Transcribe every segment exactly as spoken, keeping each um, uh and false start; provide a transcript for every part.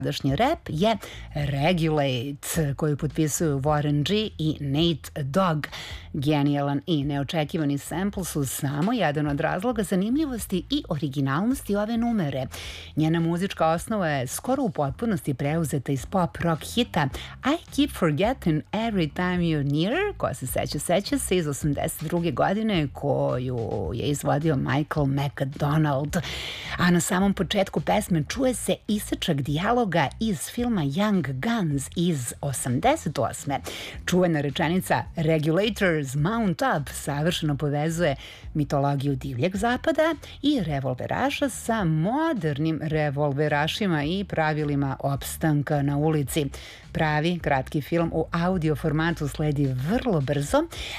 Sadašnji rap je Regulate, koju potpisuju Warren G i Nate Dogg. Genijalan i neočekivani sample su samo jedan od razloga zanimljivosti i originalnosti ove numere. Njena muzička osnova je skoro u potpunosti preuzeta iz pop rock hita I Keep Forgetting Every Time You're Near, koja se seća, seća se iz osamdeset druge godine, koju je izvodio Michael McDonald. A na samom početku pesme čuje se isečak dijaloga iz filma Young Guns iz osamdeset osme. Čuvena rečenica Regulators Mount Up savršeno povezuje mitologiju divljeg zapada i revolveraša sa modernim revolverašima i pravilima opstanka na ulici. Pravi kratki film u audio formatu sledi vrlo brzo,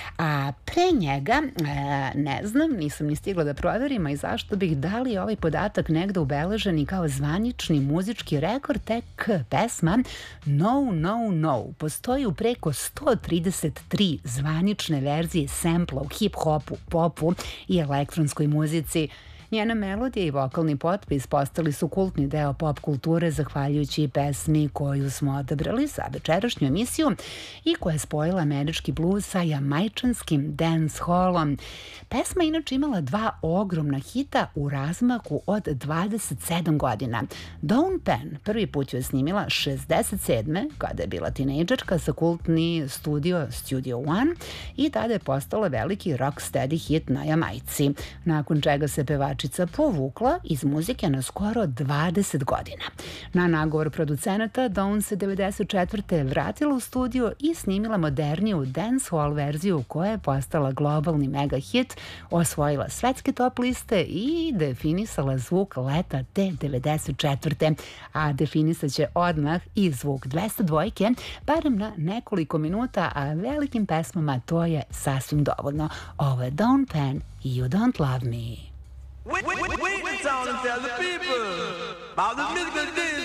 a pre njega, e, ne znam, nisam ni stigla da proverim, a i zašto bih dali ovaj podatak negde ubeleženi kao zvanični muzički rekord, tek pesma No, No, No postoji u preko sto trideset tri zvanične verzije sempla u hip-hopu, popu i elektronskoj muzici. Njena melodija i vokalni potpis postali su kultni deo pop kulture zahvaljujući pesmi koju smo odabrali za večerašnju emisiju i koja je spojila američki blues sa jamajčanskim dance hallom. Pesma inače imala dva ogromna hita u razmaku od dvadeset sedam godina. Dawn Penn prvi put ju je snimila šezdeset sedme kada je bila tinejdžerka za kultni studio Studio One i tada je postala veliki rocksteady hit na Jamajci, nakon čega se pevač povukla iz muzike na skoro dvadeset godina. Na nagovor producenata, Dawn se devedeset četvrte vratila u studio i snimila moderniju dancehall verziju koja je postala globalni mega hit, osvojila svetske top liste i definisala zvuk leta te devedeset četvrte. A definisat će odmah i zvuk dvesta dvojke, barem na nekoliko minuta, a velikim pesmama to je sasvim dovoljno. Ovo je Dawn Penn i You Don't Love Me. Wait, wait, wait, wait in town and tell the people about the musical